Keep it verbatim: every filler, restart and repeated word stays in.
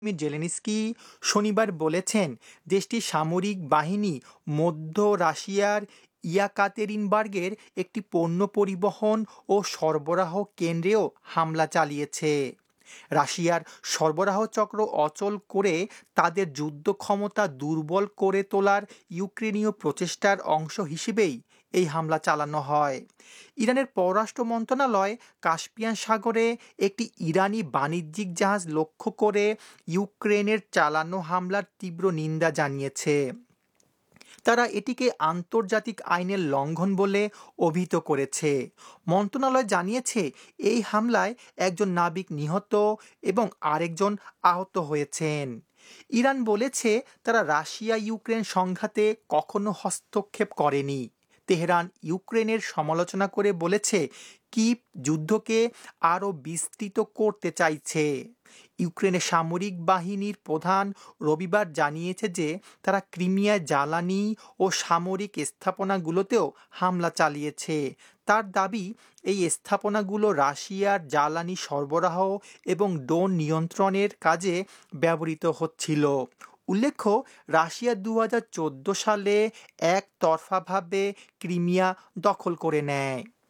Zelensky শনিবার বলেছেন, দেশটির সামরিক বাহিনী মধ্য রাশিয়ার ইয়াকাতেরিনবার্গের একটি পণ্য পরিবহন ও সরবরাহ কেন্দ্রেও হামলা চালিয়েছে। রাশিয়ার সরবরাহ চক্র অচল করে তাদের যুদ্ধ ক্ষমতা দুর্বল করে তোলার ইউক্রেনীয় প্রচেষ্টার অংশ হিসেবেই এই হামলা চালানো হয়। ইরানের পররাষ্ট্র মন্ত্রণালয় কাস্পিয়ান সাগরে একটি ইরানি বাণিজ্যিক জাহাজ লক্ষ্য করে ইউক্রেনের চালানো হামলার তীব্র নিন্দা জানিয়েছে। তারা এটিকে আন্তর্জাতিক আইনের লঙ্ঘন বলে অভিহিত করেছে। মন্ত্রণালয় জানিয়েছে, এই হামলায় একজন নাবিক নিহত এবং আরেকজন আহত হয়েছেন। ইরান বলেছে, তারা রাশিয়া ইউক্রেন সংঘাতে কখনো হস্তক্ষেপ করেনি। তেহরান ইউক্রেনের সমালোচনা করে বলেছে, কিভ যুদ্ধকে আরও বিস্তৃত করতে চাইছে। ইউক্রেনের সামরিক বাহিনীর প্রধান রবিবার জানিয়েছে যে তারা ক্রিমিয়ায় জ্বালানি ও সামরিক স্থাপনাগুলোতেও হামলা চালিয়েছে। তার দাবি, এই স্থাপনাগুলো রাশিয়ার জ্বালানি সরবরাহ এবং ড্রোন নিয়ন্ত্রণের কাজে ব্যবহৃত হচ্ছিল। উল্লেখ্য, রাশিয়া দু হাজার চোদ্দো সালে একতরফাভাবে ক্রিমিয়া দখল করে নেয়।